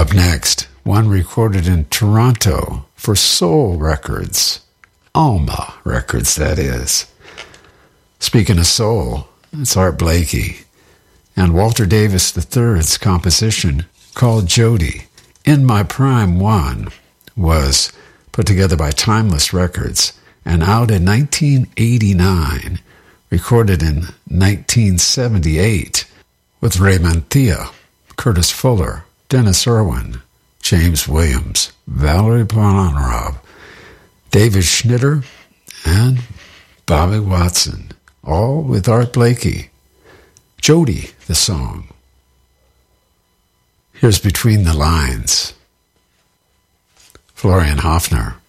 Up next, one recorded in Toronto for Soul Records. Alma Records, that is. Speaking of soul, it's Art Blakey and Walter Davis III's composition called Jody. In My Prime 1 was put together by Timeless Records and out in 1989, recorded in 1978 with Raymond Thea, Curtis Fuller, Dennis Irwin, James Williams, Valerie Bonarab, David Schnitter, and Bobby Watson, all with Art Blakey. Jody, the song. Here's Between the Lines. Florian Hoffner.